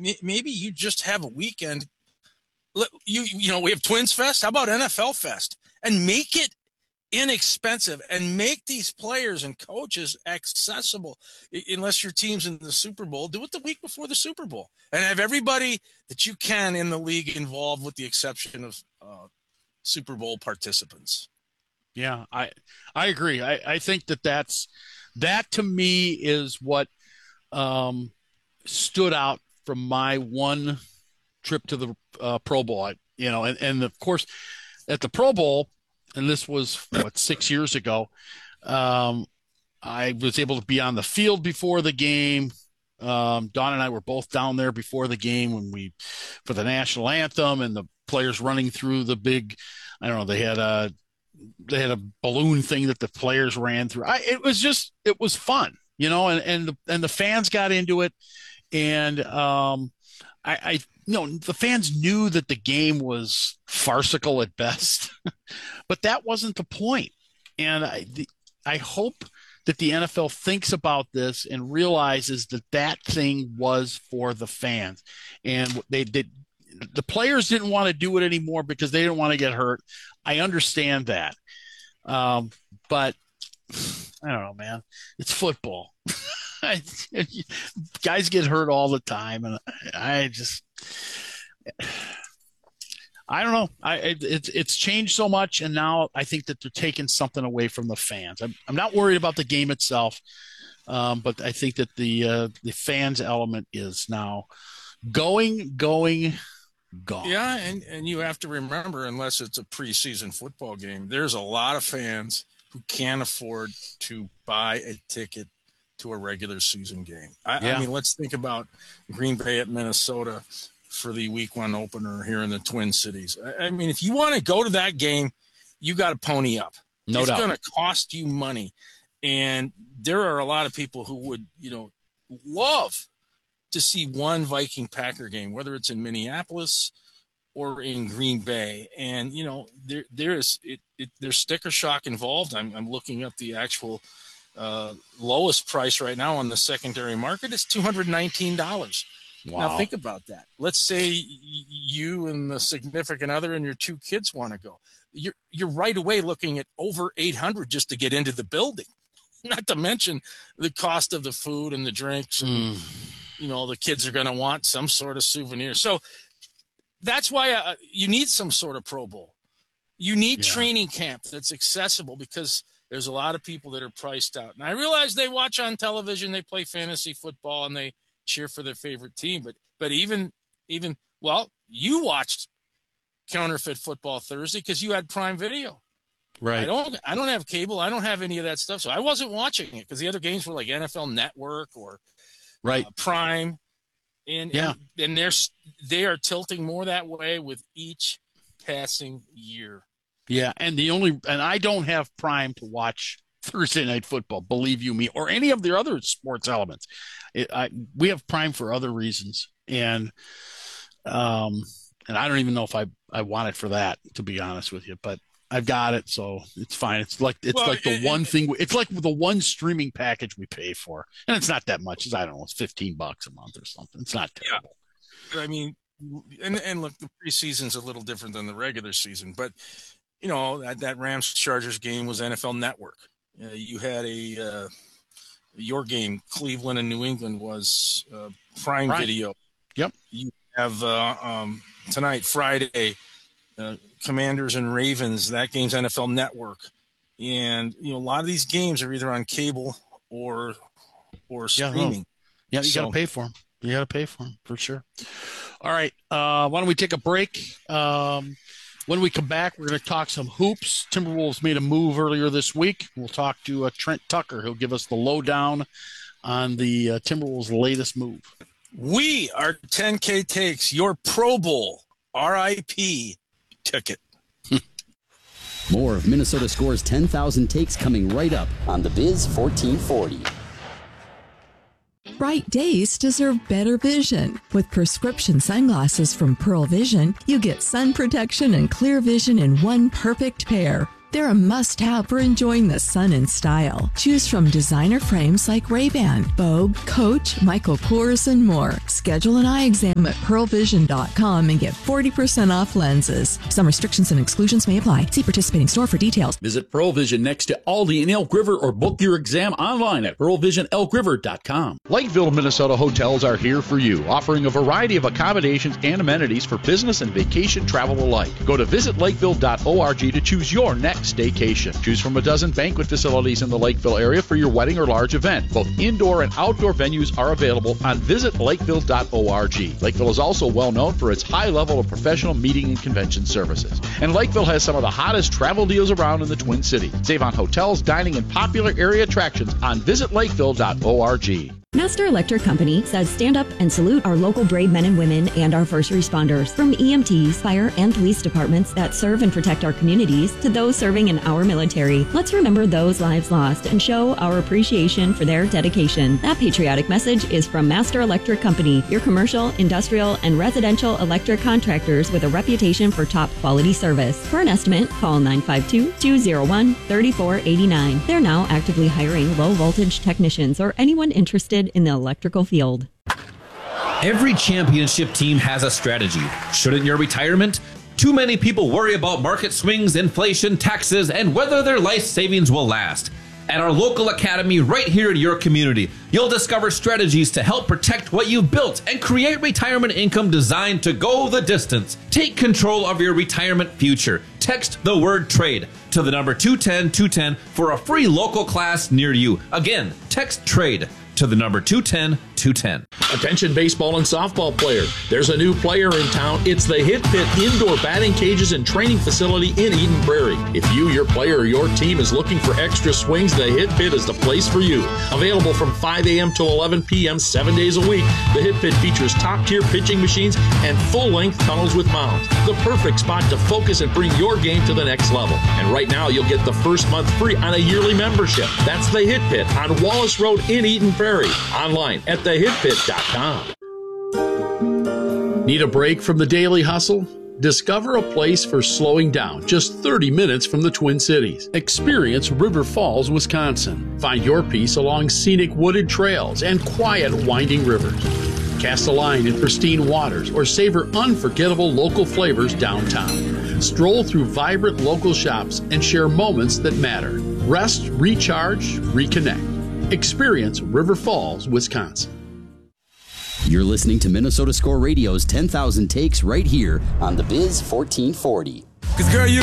maybe you just have a weekend. We have Twins Fest. How about NFL Fest? And make it inexpensive and make these players and coaches accessible. Unless your team's in the Super Bowl, do it the week before the Super Bowl and have everybody that you can in the league involved, with the exception of Super Bowl participants. Yeah, I agree. I think that to me is what stood out from my one trip to the Pro Bowl. And of course at the Pro Bowl, and this was 6 years ago, I was able to be on the field before the game. Dawn and I were both down there before the game for the national anthem and the players running through the big, I don't know, they had a balloon thing that the players ran through. It was fun, and the fans got into it. And the fans knew that the game was farcical at best, but that wasn't the point. And I hope that the NFL thinks about this and realizes that thing was for the fans. And the players didn't want to do it anymore because they didn't want to get hurt. I understand that. But I don't know, man. It's football. Guys get hurt all the time, and I don't know. It's changed so much, and now I think that they're taking something away from the fans. I'm not worried about the game itself, but I think that the fans element is now gone. Yeah, and you have to remember, unless it's a preseason football game, there's a lot of fans who can't afford to buy a ticket to a regular season game. I mean, let's think about Green Bay at Minnesota for the week 1 opener here in the Twin Cities. I mean, if you want to go to that game, you got to pony up. No doubt. It's going to cost you money. And there are a lot of people who would, love to see one Viking Packer game, whether it's in Minneapolis or in Green Bay. And, there's sticker shock involved. I'm looking up the actual lowest price right now on the secondary market. Is $219. Wow. Now think about that. Let's say you and the significant other and your 2 kids want to go. You're right away looking at over $800 just to get into the building. Not to mention the cost of the food and the drinks. And, the kids are going to want some sort of souvenir. So that's why you need some sort of Pro Bowl. You need training camp that's accessible, because there's a lot of people that are priced out. And I realize they watch on television, they play fantasy football, and they cheer for their favorite team. But even you watched Counterfeit Football Thursday because you had Prime Video. Right. I don't have cable. I don't have any of that stuff. So I wasn't watching it because the other games were like NFL Network or Prime. And they are tilting more that way with each passing year. Yeah, and I don't have Prime to watch Thursday Night Football, believe you me, or any of the other sports elements. We have Prime for other reasons, and I don't even know if I want it for that, to be honest with you. But I've got it, so it's fine. It's like the one streaming package we pay for, and it's not that much. I don't know, it's $15 a month or something. It's not terrible. Yeah. I mean, and look, the preseason's a little different than the regular season, but that Rams Chargers game was NFL Network. You had your game, Cleveland and New England, was Prime Video. Yep. You have tonight, Friday, Commanders and Ravens. That game's NFL Network, and a lot of these games are either on cable or streaming. Yeah, you got to pay for them. You got to pay for them for sure. All right, why don't we take a break? When we come back, we're going to talk some hoops. Timberwolves made a move earlier this week. We'll talk to Trent Tucker. He'll give us the lowdown on the Timberwolves' latest move. We are 10K Takes, your Pro Bowl RIP ticket. More of Minnesota Score's 10,000 takes coming right up on the Biz 1440. Bright days deserve better vision. With prescription sunglasses from Pearl Vision, you get sun protection and clear vision in one perfect pair. They're a must-have for enjoying the sun in style. Choose from designer frames like Ray-Ban, Vogue, Coach, Michael Kors, and more. Schedule an eye exam at pearlvision.com and get 40% off lenses. Some restrictions and exclusions may apply. See participating store for details. Visit Pearl Vision next to Aldi in Elk River or book your exam online at pearlvisionelkriver.com. Lakeville, Minnesota hotels are here for you, offering a variety of accommodations and amenities for business and vacation travel alike. Go to visitlakeville.org to choose your next staycation. Choose from a dozen banquet facilities in the Lakeville area for your wedding or large event. Both indoor and outdoor venues are available on visitlakeville.org. Lakeville is also well known for its high level of professional meeting and convention services. And Lakeville has some of the hottest travel deals around in the Twin Cities. Save on hotels, dining, and popular area attractions on visitlakeville.org. Master Electric Company says stand up and salute our local brave men and women and our first responders. From EMTs, fire, and police departments that serve and protect our communities to those serving in our military. Let's remember those lives lost and show our appreciation for their dedication. That patriotic message is from Master Electric Company, your commercial, industrial, and residential electric contractors with a reputation for top quality service. For an estimate, call 952-201-3489. They're now actively hiring low voltage technicians or anyone interested in the electrical field. Every championship team has a strategy. Shouldn't your retirement? Too many people worry about market swings, inflation, taxes, and whether their life savings will last. At our local academy right here in your community, you'll discover strategies to help protect what you've built and create retirement income designed to go the distance. Take control of your retirement future. Text the word TRADE to the number 210-210 for a free local class near you. Again, text TRADE to the number 210-210. Attention baseball and softball players. There's a new player in town. It's the Hit Pit Indoor Batting Cages and Training Facility in Eden Prairie. If you, your player, or your team is looking for extra swings, the Hit Pit is the place for you. Available from 5 a.m. to 11 p.m. 7 days a week, the Hit Pit features top-tier pitching machines and full-length tunnels with mounds. The perfect spot to focus and bring your game to the next level. And right now, you'll get the first month free on a yearly membership. That's the Hit Pit on Wallace Road in Eden Prairie. Online at thehitpit.com. Need a break from the daily hustle? Discover a place for slowing down just 30 minutes from the Twin Cities. Experience River Falls, Wisconsin. Find your peace along scenic wooded trails and quiet winding rivers. Cast a line in pristine waters or savor unforgettable local flavors downtown. Stroll through vibrant local shops and share moments that matter. Rest, recharge, reconnect. Experience River Falls, Wisconsin. You're listening to Minnesota Score Radio's 10,000 Takes right here on the Biz 1440. Cause girl, you